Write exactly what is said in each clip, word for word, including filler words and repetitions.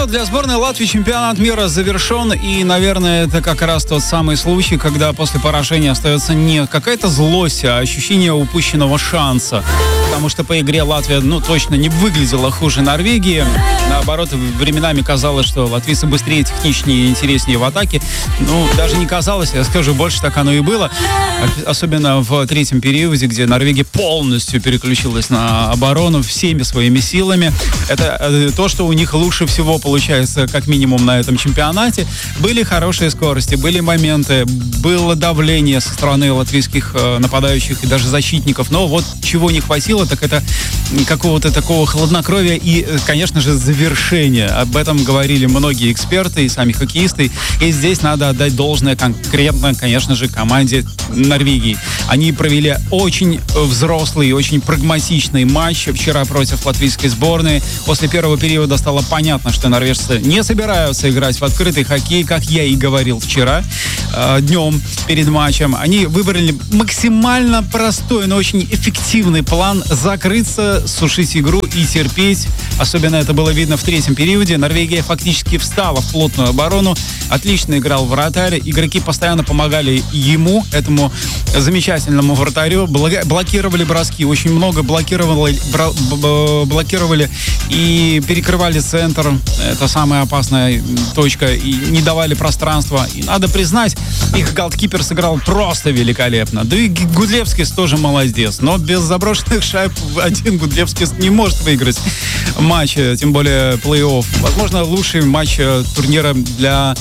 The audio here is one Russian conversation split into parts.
что, для сборной Латвии чемпионат мира завершен, и, наверное, это как раз тот самый случай, когда после поражения остается не какая-то злость, а ощущение упущенного шанса. Потому что по игре Латвия, ну, точно не выглядела хуже Норвегии. Наоборот, временами казалось, что латвийцы быстрее, техничнее и интереснее в атаке. Ну, даже не казалось, я скажу, больше так оно и было. Особенно в третьем периоде, где Норвегия полностью переключилась на оборону всеми своими силами. Это то, что у них лучше всего получается, как минимум, на этом чемпионате. Были хорошие скорости, были моменты, было давление со стороны латвийских нападающих и даже защитников. Но вот чего не хватило, так это какого-то такого хладнокровия и, конечно же, завершения. Об этом говорили многие эксперты и сами хоккеисты. И здесь надо отдать должное конкретно, конечно же, команде Норвегии. Они провели очень взрослый и очень прагматичный матч вчера против латвийской сборной. После первого периода стало понятно, что норвежцы не собираются играть в открытый хоккей, как я и говорил вчера э, днем перед матчем. Они выбрали максимально простой, но очень эффективный план: закрыться, сушить игру и терпеть. Особенно это было видно в третьем периоде. Норвегия фактически встала в плотную оборону. Отлично играл вратарь. Игроки постоянно помогали ему, этому замечательному вратарю. Блокировали броски. Очень много блокировали, блокировали и перекрывали центр. Это самая опасная точка. И не давали пространства. И надо признать, их голкипер сыграл просто великолепно. Да и Гудлевскис тоже молодец. Но без заброшенных шайб один Гудлевскис не может выиграть матч, тем более плей-офф. Возможно, лучший матч турнира для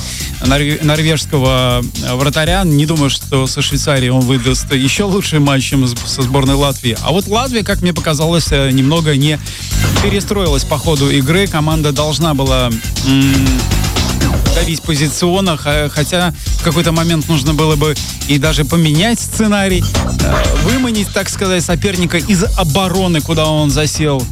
норвежского вратаря. Не думаю, что со Швейцарией он выдаст еще лучший матч, чем со сборной Латвии. А вот Латвия, как мне показалось, немного не перестроилась по ходу игры. Команда должна была м- давить позиционно, хотя в какой-то момент нужно было бы и даже поменять сценарий, выманить, так сказать, соперника из обороны, куда он засел.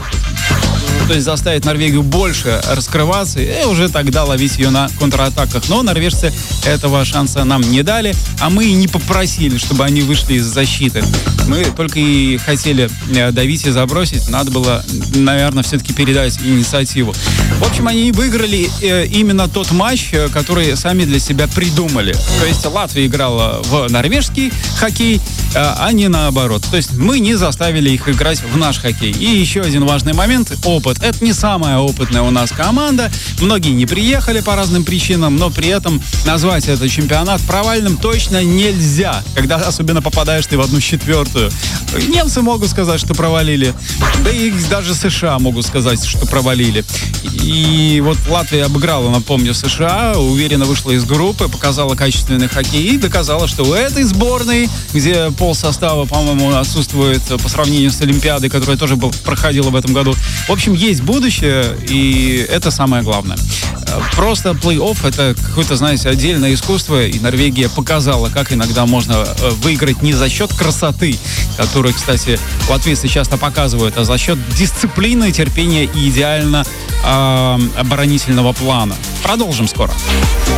То есть заставить Норвегию больше раскрываться и уже тогда ловить ее на контратаках. Но норвежцы этого шанса нам не дали, а мы и не попросили, чтобы они вышли из защиты. Мы только и хотели давить и забросить. Надо было, наверное, все-таки передать инициативу. В общем, они выиграли именно тот матч, который сами для себя придумали. То есть Латвия играла в норвежский хоккей, а не наоборот. То есть мы не заставили их играть в наш хоккей. И еще один важный момент — опыт. Это не самая опытная у нас команда. Многие не приехали по разным причинам, но при этом назвать этот чемпионат провальным точно нельзя, когда особенно попадаешь ты в одну четвертую. Немцы могут сказать, что провалили. Да и даже США могут сказать, что провалили. И вот Латвия обыграла, напомню, США, уверенно вышла из группы, показала качественный хоккей и доказала, что у этой сборной, где полсостава, по-моему, отсутствует по сравнению с Олимпиадой, которая тоже был, проходила в этом году. В общем, есть будущее, и это самое главное. Просто плей-офф — это какое-то, знаете, отдельное искусство, и Норвегия показала, как иногда можно выиграть не за счет красоты, которую, кстати, латвийцы часто показывают, а за счет дисциплины, терпения и идеально э, оборонительного плана. Продолжим скоро.